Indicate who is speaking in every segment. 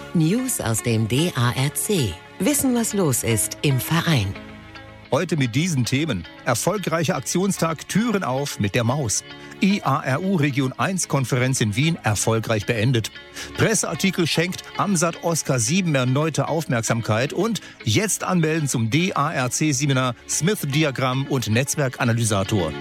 Speaker 1: News aus dem DARC. Wissen, was los ist im Verein.
Speaker 2: Heute mit diesen Themen. Erfolgreicher Aktionstag Türen auf mit der Maus. IARU Region 1 Konferenz in Wien erfolgreich beendet. Presseartikel schenkt Amsat Oscar 7 erneute Aufmerksamkeit und jetzt anmelden zum DARC-Seminar Smith-Diagramm und Netzwerkanalysator.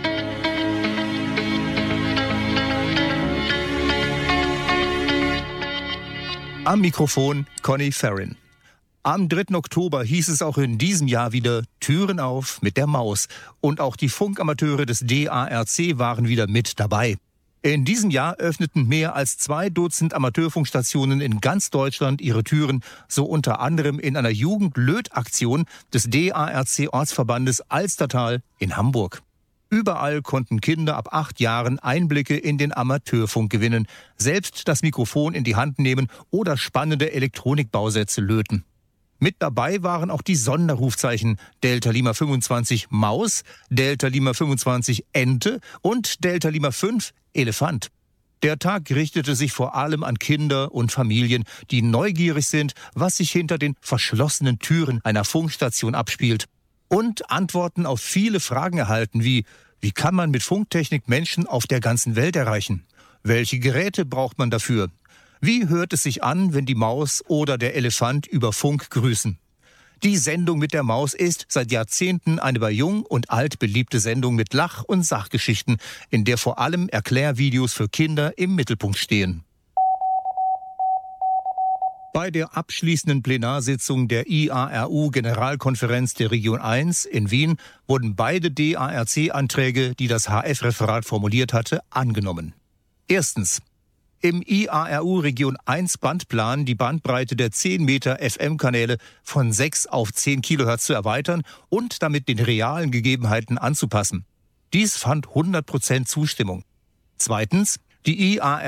Speaker 2: Am Mikrofon Conny Ferrin. Am 3. Oktober hieß es auch in diesem Jahr wieder Türen auf mit der Maus. Und auch die Funkamateure des DARC waren wieder mit dabei. In diesem Jahr öffneten mehr als 2 Dutzend Amateurfunkstationen in ganz Deutschland ihre Türen, so unter anderem in einer Jugend-Löt-Aktion des DARC-Ortsverbandes Alstertal in Hamburg. Überall konnten Kinder ab 8 Jahren Einblicke in den Amateurfunk gewinnen, selbst das Mikrofon in die Hand nehmen oder spannende Elektronikbausätze löten. Mit dabei waren auch die Sonderrufzeichen Delta Lima 25 Maus, Delta Lima 25 Ente und Delta Lima 5 Elefant. Der Tag richtete sich vor allem an Kinder und Familien, die neugierig sind, was sich hinter den verschlossenen Türen einer Funkstation abspielt. Und Antworten auf viele Fragen erhalten wie kann man mit Funktechnik Menschen auf der ganzen Welt erreichen? Welche Geräte braucht man dafür? Wie hört es sich an, wenn die Maus oder der Elefant über Funk grüßen? Die Sendung mit der Maus ist seit Jahrzehnten eine bei Jung und Alt beliebte Sendung mit Lach- und Sachgeschichten, in der vor allem Erklärvideos für Kinder im Mittelpunkt stehen. Bei der abschließenden Plenarsitzung der IARU-Generalkonferenz der Region 1 in Wien wurden beide DARC-Anträge, die das HF-Referat formuliert hatte, angenommen. Erstens. Im IARU Region 1 Bandplan die Bandbreite der 10 Meter FM-Kanäle von 6 auf 10 Kilohertz zu erweitern und damit den realen Gegebenheiten anzupassen. Dies fand 100% Zustimmung. Zweitens. Die IARU